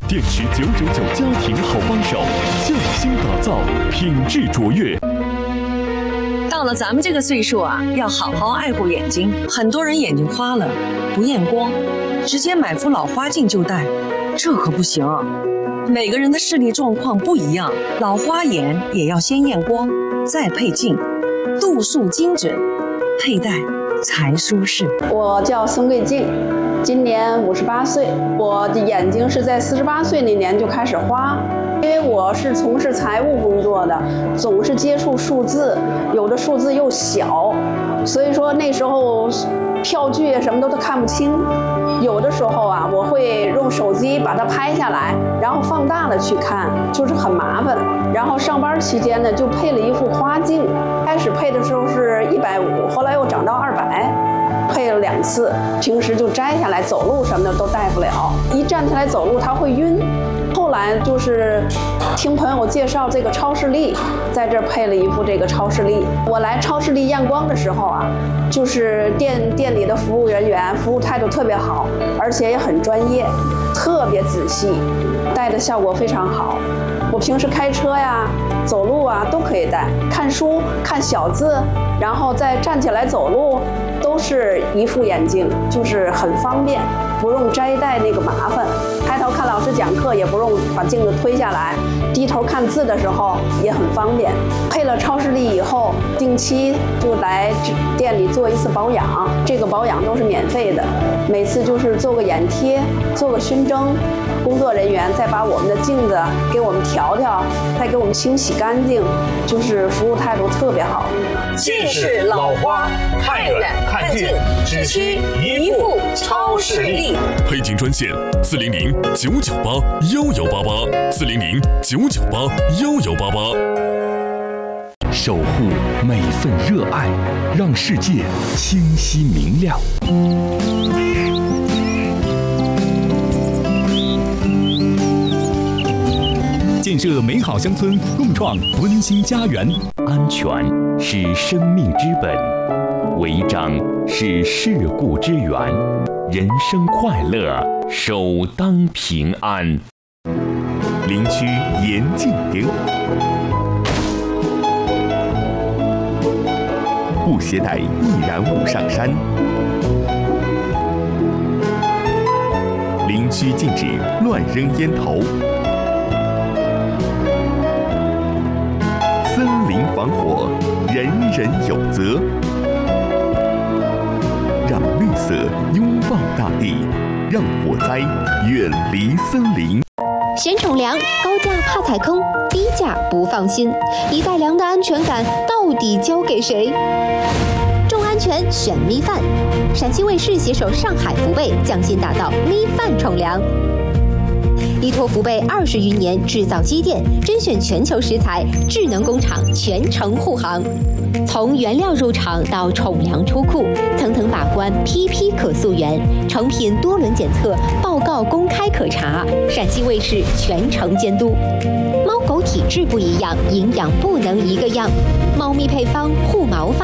电池999家庭好帮手，匠心打造，品质卓越。 到了咱们这个岁数啊，要好好爱护眼睛。很多人眼睛花了，不验光，直接买副老花镜就戴，这可不行。每个人的视力状况不一样，老花眼也要先验光，再配镜，度数精准，佩戴才舒适。 我叫孙桂静，今年58岁。我的眼睛是在48岁那年就开始花，因为我是从事财务工作的，总是接触数字，有的数字又小，所以说那时候票据什么都看不清。有的时候啊，我会用手机把它拍下来，然后放大了去看，就是很麻烦。然后上班期间呢，就配了一副花镜，开始配的时候是150，后来又涨到200。配了2次，平时就摘下来走路什么的都戴不了，一站起来走路它会晕。后来就是听朋友介绍这个超视力，在这儿配了一副这个超视力。我来超视力验光的时候啊，就是店里的服务人员服务态度特别好，而且也很专业，特别仔细，戴的效果非常好。我平时开车呀、走路啊都可以戴，看书、看小字，然后再站起来走路，都是一副眼镜，就是很方便，不用摘戴那个麻烦。抬头看老师讲课也不用把镜子推下来，低头看字的时候也很方便。配了超视力以后，定期就来店里做一次保养，这个保养都是免费的，每次就是做个眼贴，做个熏蒸，工作人员再把我们的镜子给我们调调，再给我们清洗干净，就是服务态度特别好。 近视老花，看远看近，只需一副超视力。 配镜专线400-998-1188，400-998-1188。守护每份热爱，让世界清晰明亮。 建设美好乡村，共创温馨家园。 安全是生命之本，违章是事故之源。人生快乐，首当平安。 林区严禁点不携带易燃物上山。林区禁止乱扔烟头。森林防火，人人有责。让绿色拥抱大地，让火灾远离森林。 选宠粮，高价怕踩坑，低价不放心，一袋粮的安全感到底交给谁？重安全选咪饭，陕西卫视携手上海福贝，匠心打造咪饭宠粮。依托福贝20余年制造积淀，甄选全球食材，智能工厂全程护航。从原料入场到宠粮出库，层层把关，批批可溯源，成品多轮检测，报告公开可查，陕西卫视全程监督。猫狗体质不一样，营养不能一个样，猫咪配方护毛发。